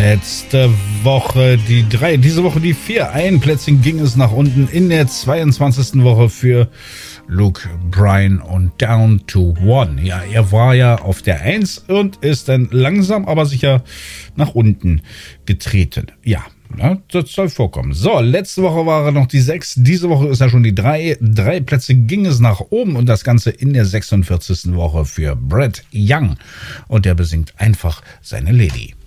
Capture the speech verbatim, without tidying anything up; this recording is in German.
Letzte Woche die drei, diese Woche die vier. Ein Plätzchen ging es nach unten in der zweiundzwanzigsten Woche für Luke Bryan und Down to One. Ja, er war ja auf der eins und ist dann langsam, aber sicher nach unten getreten. Ja, ne, das soll vorkommen. So, letzte Woche war er noch die sechs, diese Woche ist er schon die drei. Drei Plätze ging es nach oben und das Ganze in der sechsundvierzigsten Woche für Brett Young. Und der besingt einfach seine Lady.